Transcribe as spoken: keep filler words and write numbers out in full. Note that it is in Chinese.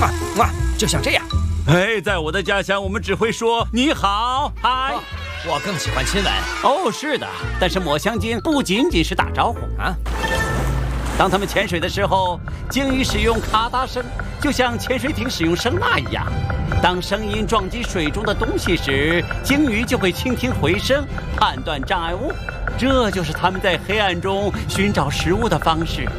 哇哇，就像这样。 哎，在我的家乡，我们只会说你好，嗨。 哦，我更喜欢亲吻。 哦，是的，但是抹香鲸不仅仅是打招呼啊。 当它们潜水的时候，鲸鱼使用咔嗒声，就像潜水艇使用声呐一样。当声音撞击水中的东西时，鲸鱼就会倾听回声，判断障碍物。这就是它们在黑暗中寻找食物的方式。